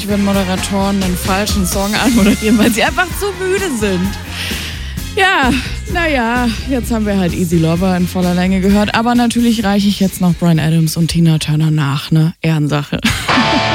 wenn Moderatoren einen falschen Song anmoderieren, weil sie einfach zu müde sind. Ja, naja, jetzt haben wir halt Easy Lover in voller Länge gehört, aber natürlich reiche ich jetzt noch Bryan Adams und Tina Turner nach, ne? Ehrensache.